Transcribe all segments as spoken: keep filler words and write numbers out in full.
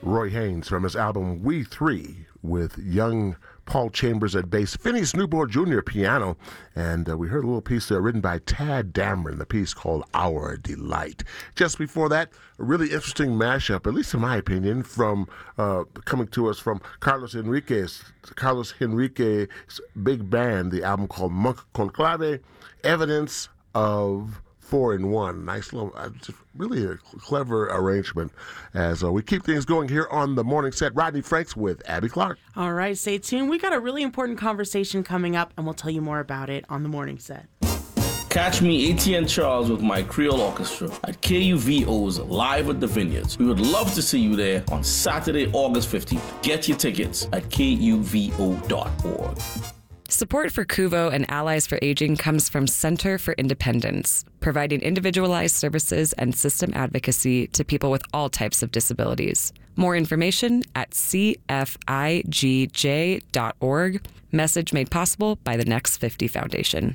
Roy Haynes from his album We Three with young Paul Chambers at bass, Phineas Newport Junior piano, and uh, we heard a little piece there written by Tad Dameron, the piece called Our Delight. Just before that, a really interesting mashup, at least in my opinion, from uh, coming to us from Carlos Henriquez, Carlos Henriquez's big band, the album called Monk Conclave, Evidence of Four in One. Nice little, uh, just really a clever arrangement as uh, we keep things going here on the morning set. Rodney Franks with Abby Clark. All right, stay tuned. We got a really important conversation coming up, and we'll tell you more about it on the morning set. Catch me, A T N Charles, with my Creole Orchestra at K U V O's Live at the Vineyards. We would love to see you there on Saturday, August fifteenth. Get your tickets at K U V O dot org. Support for Kuvo and Allies for Aging comes from Center for Independence, providing individualized services and system advocacy to people with all types of disabilities. More information at C F I G J dot org. Message made possible by the Next fifty Foundation.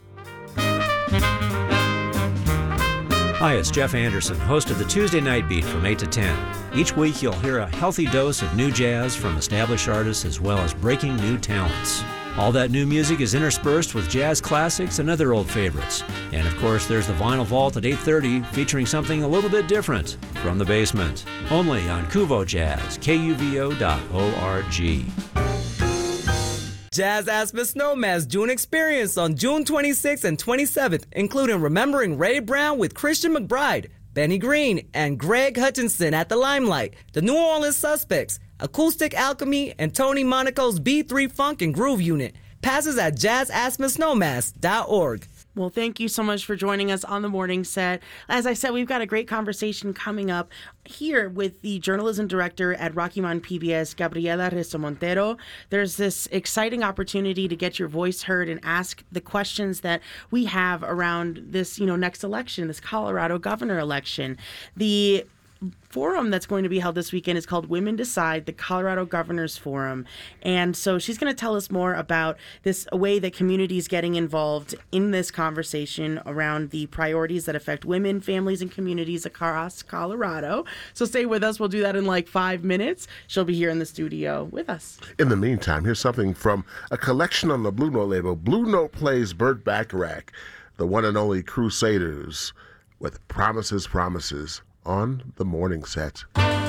Hi, it's Jeff Anderson, host of the Tuesday Night Beat from eight to ten. Each week you'll hear a healthy dose of new jazz from established artists as well as breaking new talents. All that new music is interspersed with jazz classics and other old favorites. And of course, there's the Vinyl Vault at eight thirty featuring something a little bit different from the basement. Only on Kuvo Jazz, K U V O dot org. Jazz Aspen Snowman's June experience on June twenty-sixth and twenty-seventh, including Remembering Ray Brown with Christian McBride, Benny Green, and Greg Hutchinson at the Limelight, the New Orleans Suspects, Acoustic Alchemy, and Tony Monaco's B three Funk and Groove Unit. Passes at jazz aspen snowmass dot org. Well, thank you so much for joining us on the morning set. As I said, we've got a great conversation coming up here with the journalism director at Rocky Mountain P B S, Gabriela Rezo Montero. There's this exciting opportunity to get your voice heard and ask the questions that we have around this, you know, next election, this Colorado governor election. The forum that's going to be held this weekend is called Women Decide, the Colorado Governors Forum. And so she's going to tell us more about this way that community is getting involved in this conversation around the priorities that affect women, families, and communities across Colorado. So stay with us. We'll do that in like five minutes. She'll be here in the studio with us. In the meantime, here's something from a collection on the Blue Note label. Blue Note plays Burt Bacharach, the one and only Crusaders, with Promises, Promises on the morning set.